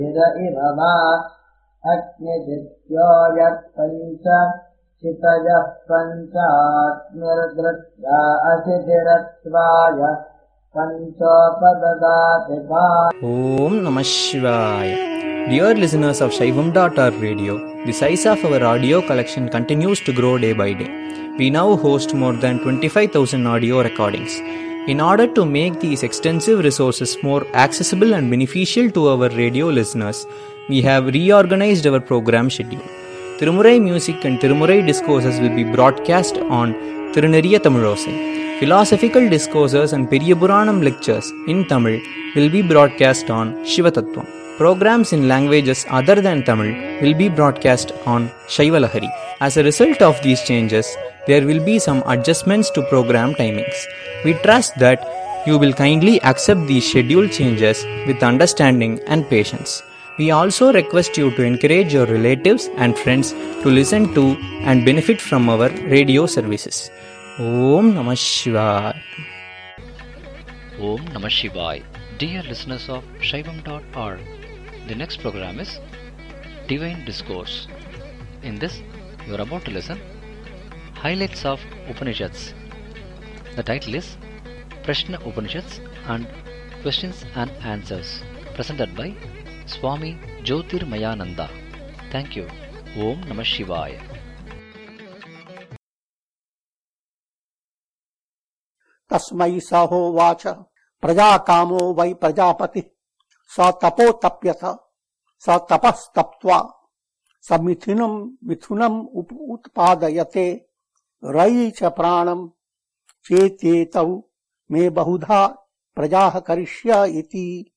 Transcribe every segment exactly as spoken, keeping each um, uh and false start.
Irama Agnidityo Yat Pancha Chitayah Panchat Nirdritya Asiddhiratvaya Panchopadadatipa. Om Namah Shivaya. Dear listeners of Shaivam dot org radio, the size of our audio collection continues to grow day by day. We now host more than twenty-five thousand audio recordings. In order to make these extensive resources more accessible and beneficial to our radio listeners, we have reorganized our program schedule. Tirumurai music and Tirumurai discourses will be broadcast on Tiruneriya Tamilosai. Philosophical discourses and Periyapuranam lectures in Tamil will be broadcast on Shivatattvam. Programs in languages other than Tamil will be broadcast on Shaivalahari. As a result of these changes, there will be some adjustments to program timings. We trust that you will kindly accept these schedule changes with understanding and patience. We also request you to encourage your relatives and friends to listen to and benefit from our radio services. Om Namah Shivaya. Om Namah Shivaya. Dear listeners of Shaivam dot org, the next program is Divine Discourse. In this, you are about to listen Highlights of Upanishads. The title is Prashna Upanishads and Questions and Answers, presented by Swami Jyotirmayananda. Thank you. Om Namah Shivaya. Tasmai saho vacha prajakamo vai prajapati sa tapo tapyata sa tapas taptva samithinam mithunam utpadayate rai cha pranam chetetau me bahudha prajaha karishya iti.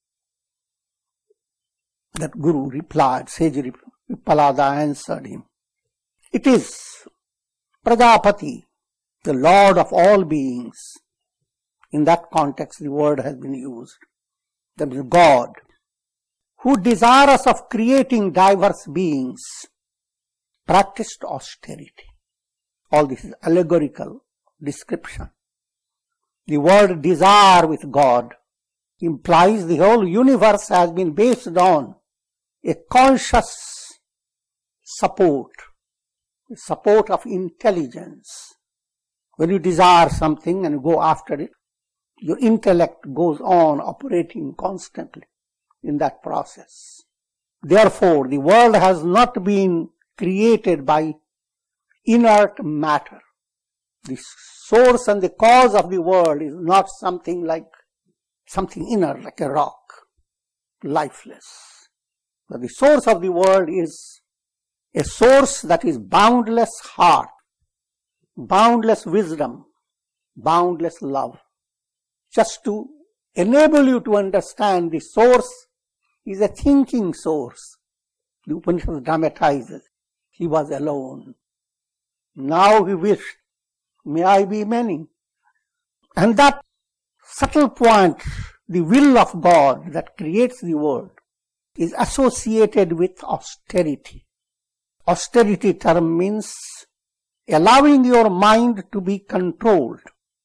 That Guru replied, sage Vippalada answered him, it is Prajapati, the Lord of all beings. In that context the word has been used. That is God, who desirous of creating diverse beings, practiced austerity. All this is allegorical description. The word desire with God implies the whole universe has been based on a conscious support, a support of intelligence. When you desire something and you go after it, your intellect goes on operating constantly in that process. Therefore, the world has not been created by inert matter. The source and the cause of the world is not something like something inert, like a rock, lifeless. But the source of the world is a source that is boundless heart, boundless wisdom, boundless love. Just to enable you to understand, the source is a thinking source. The Upanishad dramatizes. He was alone. Now he wished, may I be many. And that subtle point, the will of God that creates the world, is associated with austerity. Austerity term means allowing your mind to be controlled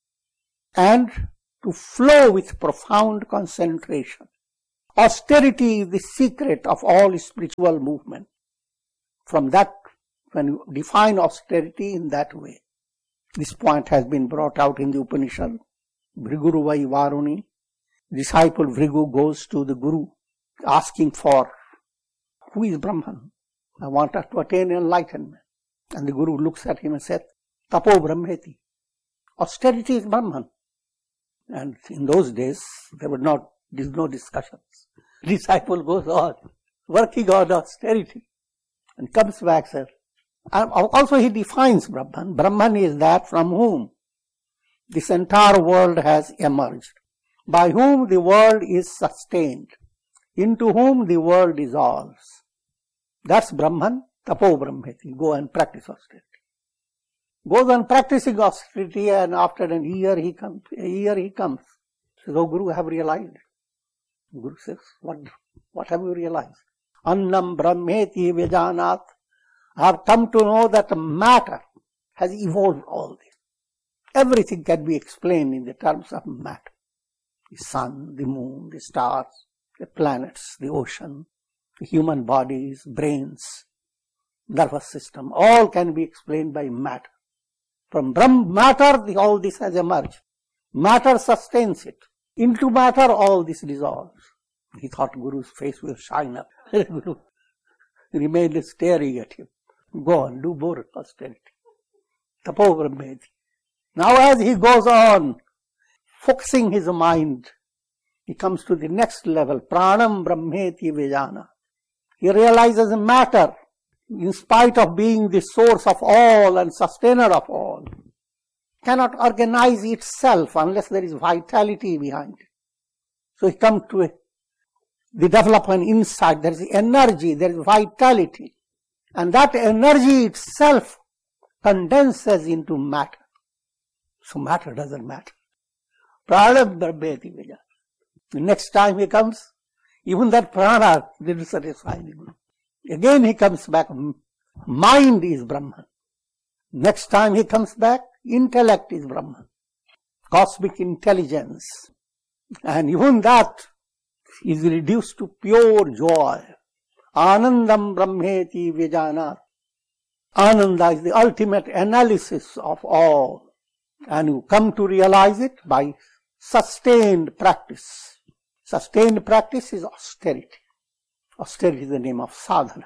and to flow with profound concentration. Austerity is the secret of all spiritual movement. From that, when you define austerity in that way, this point has been brought out in the Upanishad. Bhriguruvai Varuni, disciple Bhrigu goes to the Guru asking for, who is Brahman? I want us to attain enlightenment. And the Guru looks at him and says, Tapo Brahmeti. Austerity is Brahman. And in those days, there were not, there was no discussions. Disciple goes on, working on austerity, and comes back, sir. And also he defines Brahman. Brahman is that from whom this entire world has emerged, by whom the world is sustained, into whom the world dissolves. That's Brahman, Tapo Brahmeti. Go and practice austerity. Goes on practicing austerity, and after a year he comes. A year he comes. Says, oh Guru, I have realized it. The Guru says, what, what have you realized? Annam Brahmeti Vijanat. I have come to know that matter has evolved all this. Everything can be explained in the terms of matter. The sun, the moon, the stars, the planets, the ocean, human bodies, brains, nervous system, all can be explained by matter. From Brahm matter, the, all this has emerged. Matter sustains it. Into matter, all this dissolves. He thought Guru's face will shine up. Guru remained staring at him. Go on, do more austerity. Tapo Brahmeti. Now as he goes on, focusing his mind, he comes to the next level. Pranam Brahmeti Vijana. He realizes matter, in spite of being the source of all and sustainer of all, cannot organize itself unless there is vitality behind it. So he comes to a, the development inside. There is energy, there is vitality. And that energy itself condenses into matter. So matter doesn't matter. Pranam Brahmeti Vijana. The next time he comes, even that prana didn't satisfy him. Again he comes back, mind is Brahman. Next time he comes back, intellect is Brahman. Cosmic intelligence. And even that is reduced to pure joy. Anandam Brahmeti Vijana. Ananda is the ultimate analysis of all. And you come to realize it by sustained practice. Sustained practice is austerity. Austerity is the name of sadhana.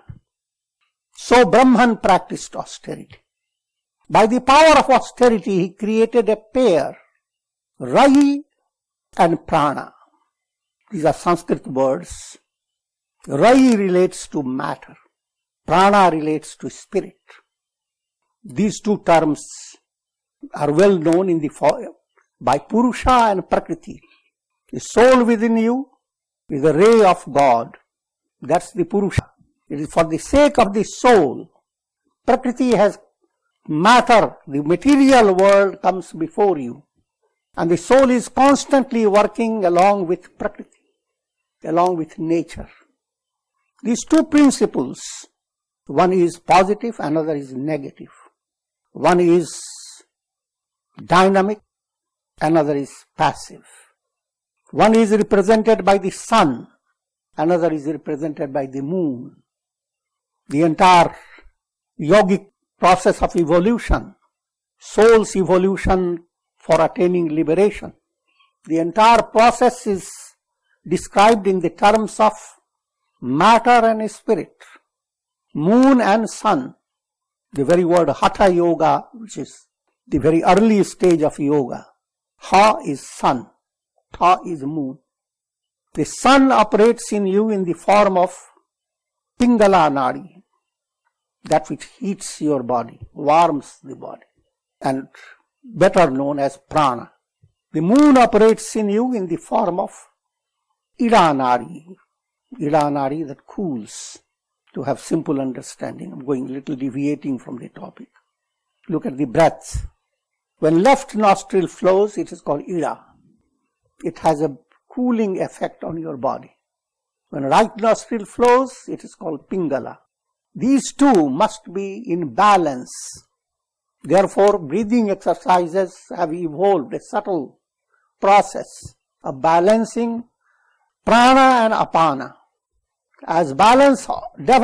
So Brahman practiced austerity. By the power of austerity, he created a pair, Rai and Prana. These are Sanskrit words. Rai relates to matter. Prana relates to spirit. These two terms are well known in the by Purusha and Prakriti. The soul within you is a ray of God. That's the Purusha. It is for the sake of the soul. Prakriti has matter. The material world comes before you. And the soul is constantly working along with Prakriti, along with nature. These two principles, one is positive, another is negative. One is dynamic, another is passive. One is represented by the sun, another is represented by the moon. The entire yogic process of evolution, soul's evolution for attaining liberation, the entire process is described in the terms of matter and spirit, moon and sun. The very word Hatha Yoga, which is the very early stage of yoga. Ha is sun, Ta is moon. The sun operates in you in the form of Pingala Nadi, that which heats your body, warms the body, and better known as Prana. The moon operates in you in the form of Ida Nadi, Ida Nadi that cools. To have simple understanding, I'm going a little deviating from the topic. Look at the breath. When left nostril flows, it is called Ida. It has a cooling effect on your body. When right nostril flows, it is called Pingala. These two must be in balance. Therefore, breathing exercises have evolved a subtle process of balancing prana and apana. As balance develops,